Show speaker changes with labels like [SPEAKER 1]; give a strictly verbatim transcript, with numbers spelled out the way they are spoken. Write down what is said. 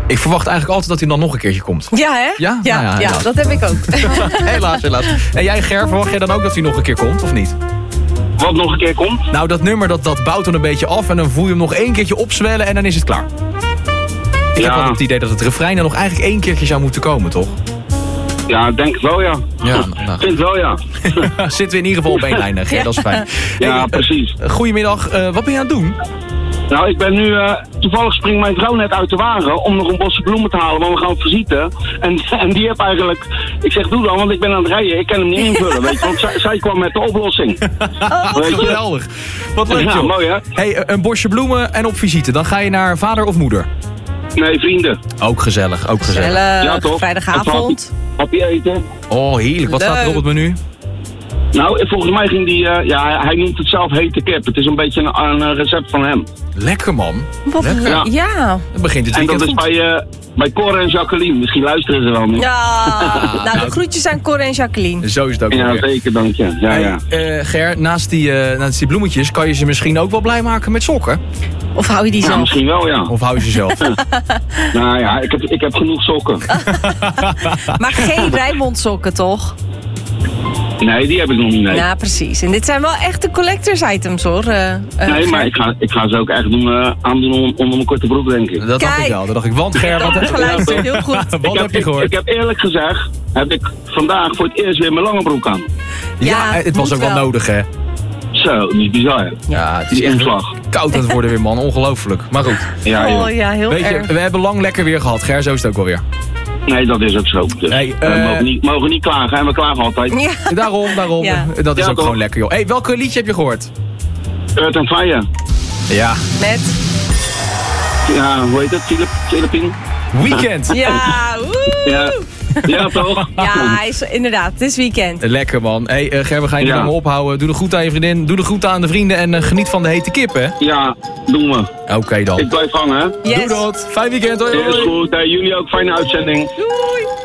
[SPEAKER 1] Ik verwacht eigenlijk altijd dat hij dan nog een keertje komt.
[SPEAKER 2] Ja, hè?
[SPEAKER 1] Ja?
[SPEAKER 2] Ja,
[SPEAKER 1] Nou ja,
[SPEAKER 2] ja, dat heb ik ook.
[SPEAKER 1] helaas, helaas. En jij, Ger, verwacht jij dan ook dat hij nog een keer komt, of niet?
[SPEAKER 3] Wat nog een keer komt?
[SPEAKER 1] Nou, dat nummer dat, dat bouwt dan een beetje af en dan voel je hem nog één keertje opzwellen en dan is het klaar. Ik
[SPEAKER 3] Ja.
[SPEAKER 1] heb wel het idee dat het refrein er nog eigenlijk één keertje zou moeten komen, toch?
[SPEAKER 3] Ja, ik denk het wel, ja.
[SPEAKER 1] Ja,
[SPEAKER 3] Ik
[SPEAKER 1] nou.
[SPEAKER 3] vind het wel, ja.
[SPEAKER 1] Zitten we in ieder geval op één lijn, Ger, dat is fijn.
[SPEAKER 3] Ja,
[SPEAKER 1] Hey,
[SPEAKER 3] precies.
[SPEAKER 1] uh, goedemiddag, uh, wat ben je aan het doen?
[SPEAKER 3] Nou, ik ben nu... Uh, toevallig springt mijn vrouw net uit de wagen om nog een bosje bloemen te halen, want we gaan op visite. En, en die heeft eigenlijk... Ik zeg, doe dan, want ik ben aan het rijden. Ik kan hem niet invullen, weet je. Want zij, zij kwam met de oplossing.
[SPEAKER 1] Oh,
[SPEAKER 3] Weet je?
[SPEAKER 1] geweldig. Wat leuk,
[SPEAKER 3] Ja,
[SPEAKER 1] joh.
[SPEAKER 3] mooi, hè?
[SPEAKER 1] Hey, een bosje bloemen en op visite. Dan ga je naar vader of moeder?
[SPEAKER 3] Nee, vrienden.
[SPEAKER 1] Ook gezellig, ook gezellig.
[SPEAKER 2] Gezellig,
[SPEAKER 3] Ja, toch?
[SPEAKER 2] vrijdagavond.
[SPEAKER 3] Happy eten.
[SPEAKER 1] Oh, heerlijk. Wat staat er
[SPEAKER 2] Leuk.
[SPEAKER 1] op het menu?
[SPEAKER 3] Nou, volgens mij ging die... Uh, ja, hij, hij noemt het zelf hete kip. Het is een beetje een, een recept van hem.
[SPEAKER 1] Lekker, man.
[SPEAKER 2] Wat
[SPEAKER 1] Lekker.
[SPEAKER 2] ja. ja.
[SPEAKER 1] Dan begint het
[SPEAKER 3] En dat
[SPEAKER 1] weekend
[SPEAKER 3] is
[SPEAKER 1] goed.
[SPEAKER 3] bij, uh, bij Cor en Jacqueline. Misschien luisteren ze wel nu.
[SPEAKER 2] Ja. Nou, de groetjes aan Cor en Jacqueline.
[SPEAKER 1] Zo is het ook
[SPEAKER 3] Ja,
[SPEAKER 1] weer.
[SPEAKER 3] zeker, dank je. Ja, ja.
[SPEAKER 1] Hey, uh, Ger, naast die, uh, naast die bloemetjes kan je ze misschien ook wel blij maken met sokken?
[SPEAKER 2] Of hou je die
[SPEAKER 3] Ja,
[SPEAKER 2] zelf?
[SPEAKER 3] misschien wel, ja.
[SPEAKER 1] Of hou je ze zelf?
[SPEAKER 3] Nou ja, ik heb, ik heb genoeg sokken.
[SPEAKER 2] Maar geen Rijnmond-sokken, toch?
[SPEAKER 3] Nee, die heb ik nog niet, nee.
[SPEAKER 2] Ja, precies. En dit zijn wel echte collectors items, hoor. Uh, uh,
[SPEAKER 3] Nee, maar ik ga, ik ga ze ook echt doen, uh, aandoen on- onder mijn korte broek, denk ik.
[SPEAKER 1] Dat dacht
[SPEAKER 2] Kijk.
[SPEAKER 1] ik wel. Dat dacht ik. Want Ger, wat,
[SPEAKER 2] Goed geluisterd, heel goed.
[SPEAKER 1] wat
[SPEAKER 3] ik,
[SPEAKER 1] heb
[SPEAKER 3] heb,
[SPEAKER 1] je
[SPEAKER 3] ik,
[SPEAKER 1] gehoord?
[SPEAKER 3] ik heb eerlijk gezegd, heb ik vandaag voor het eerst weer mijn lange broek aan.
[SPEAKER 1] ja,
[SPEAKER 2] Ja,
[SPEAKER 1] het was
[SPEAKER 2] moet
[SPEAKER 1] ook wel
[SPEAKER 2] wel.
[SPEAKER 1] nodig, hè?
[SPEAKER 3] Zo, niet bizar.
[SPEAKER 1] Ja, het is
[SPEAKER 3] Die
[SPEAKER 1] echt
[SPEAKER 3] inslag.
[SPEAKER 1] koud aan het worden weer, man. Ongelooflijk. Maar goed.
[SPEAKER 3] Ja, joh.
[SPEAKER 2] Oh ja, heel
[SPEAKER 1] Weet je,
[SPEAKER 2] erg.
[SPEAKER 1] we hebben lang lekker weer gehad. Ger, zo is het ook wel weer.
[SPEAKER 3] Nee, dat is ook zo. Dus,
[SPEAKER 1] Hey,
[SPEAKER 3] we
[SPEAKER 1] eh,
[SPEAKER 3] mogen niet, mogen niet klagen, en we klagen altijd.
[SPEAKER 2] Ja.
[SPEAKER 1] Daarom, daarom.
[SPEAKER 2] Ja.
[SPEAKER 1] Dat is
[SPEAKER 3] Ja,
[SPEAKER 1] ook
[SPEAKER 3] toch?
[SPEAKER 1] gewoon lekker, joh. Hey, welk liedje heb je gehoord?
[SPEAKER 3] Earth and Fire.
[SPEAKER 1] Ja.
[SPEAKER 2] Met?
[SPEAKER 3] Ja, hoe heet het? Philip, Filipien?
[SPEAKER 1] Weekend.
[SPEAKER 2] Ja, woe!
[SPEAKER 3] Ja. Ja, toch?
[SPEAKER 2] Ja, hij is, inderdaad, het is weekend.
[SPEAKER 1] Lekker, man. Hey, uh, Ger, we gaan je niet
[SPEAKER 3] Ja.
[SPEAKER 1] langer ophouden. Doe de groet aan je vriendin. Doe de groet aan de vrienden. En uh, geniet van de hete kip, hè?
[SPEAKER 3] Ja, doen we.
[SPEAKER 1] Oké dan.
[SPEAKER 3] Ik blijf hangen, hè?
[SPEAKER 2] Yes.
[SPEAKER 1] Doe dat. Fijn weekend, hoi.
[SPEAKER 3] Is
[SPEAKER 1] hoi.
[SPEAKER 3] goed. Hey, jullie ook fijne uitzending.
[SPEAKER 2] Doei!